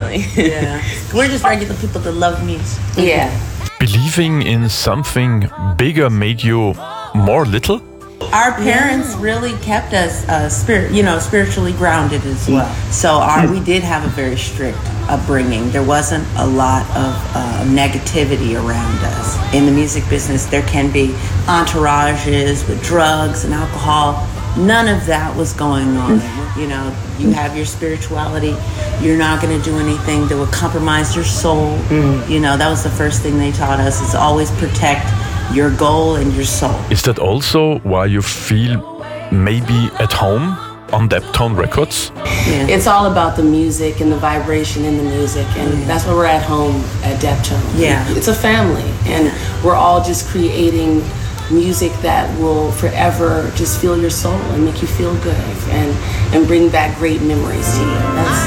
family. Yeah. We're just regular people that love music. Yeah. Believing in something bigger made you more little? Our parents really kept us spiritually grounded as well. So we did have a very strict upbringing. There wasn't a lot of negativity around us. In the music business, there can be entourages with drugs and alcohol. None of that was going on. You know, you have your spirituality. You're not going to do anything that would compromise your soul. You know, that was the first thing they taught us, is always protect your goal and your soul. Is that also why you feel maybe at home on Deptone Records? Yeah. It's all about the music and the vibration in the music, and that's why we're at home at Deptone. Yeah. It's a family, and we're all just creating music that will forever just fill your soul and make you feel good and bring back great memories to you.